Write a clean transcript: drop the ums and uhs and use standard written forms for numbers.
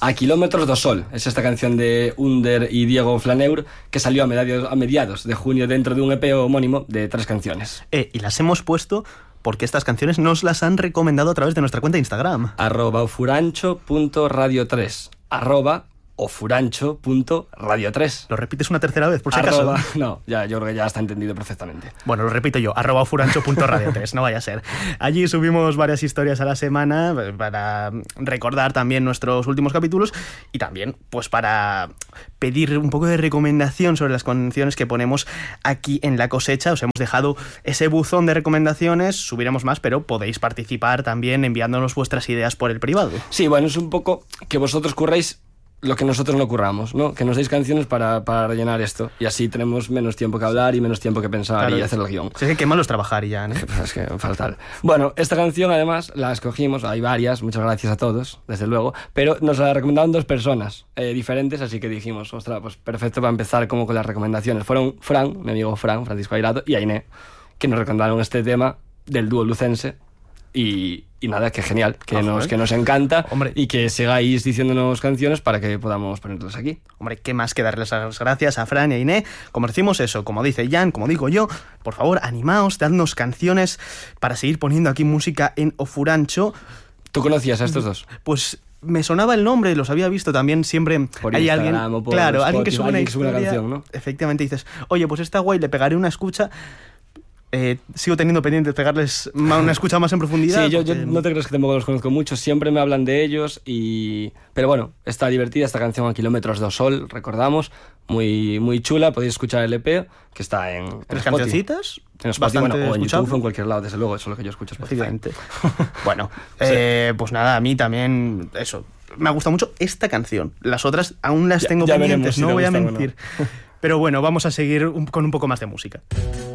A Kilómetros do Sol. Es esta canción de Under y Diego Flaneur que salió a mediados de junio dentro de un EP homónimo de 3 canciones. Y las hemos puesto porque estas canciones nos las han recomendado a través de nuestra cuenta de Instagram. @ofurancho.radio3 @ofurancho.radio3. ¿Lo repites una tercera vez, por si acaso? No, ya, yo creo que ya está entendido perfectamente. Bueno, lo repito yo, @ofurancho.radio3, no vaya a ser. Allí subimos varias historias a la semana para recordar también nuestros últimos capítulos y también pues para pedir un poco de recomendación sobre las canciones que ponemos aquí en La Cosecha. Os hemos dejado ese buzón de recomendaciones, subiremos más, pero podéis participar también enviándonos vuestras ideas por el privado. Sí, bueno, es un poco que vosotros curráis lo que nosotros no curramos, ¿no? Que nos deis canciones para rellenar esto. Y así tenemos menos tiempo que hablar y menos tiempo que pensar, claro, y hacer el guión. Sí, qué malo es trabajar ya, ¿no? Es que fatal. Bueno, esta canción además la escogimos, hay varias, muchas gracias a todos, desde luego, pero nos la recomendaron 2 personas diferentes, así que dijimos, ostras, pues perfecto para empezar como con las recomendaciones. Fueron Fran, mi amigo Francisco Airado, y Ainé, que nos recomendaron este tema del dúo lucense. Y nada, que genial, que nos encanta. Hombre, y que sigáis diciéndonos canciones para que podamos ponerlas aquí. Hombre, qué más que darles las gracias a Fran y a Iné. Como decimos eso, como dice Jan, como digo yo, por favor, animaos, dadnos canciones para seguir poniendo aquí música en Ofurancho. ¿Tú conocías a estos dos? Pues me sonaba el nombre, los había visto también siempre. Por hay Instagram alguien, o por claro, Spotify, alguien que sube una historia, canción, ¿no? Efectivamente dices, oye, pues está guay, le pegaré una escucha. Sigo teniendo pendiente pegarles una escucha más en profundidad. Sí, yo porque... no te crees que tampoco los conozco mucho, siempre me hablan de ellos pero bueno, está divertida esta canción A Kilómetros do Sol, recordamos, muy, muy chula, podéis escuchar el EP que está en ¿Tres Spotify. cancioncitas? En Spotify, bueno, o en escuchable. YouTube o en cualquier lado, desde luego, eso es lo que yo escucho Spotify. Bueno, sí. Pues nada, a mí también eso, me gusta mucho esta canción. Las otras aún las tengo ya pendientes, veremos si no voy a gustan o no. mentir. Pero bueno, vamos a seguir con un poco más de música.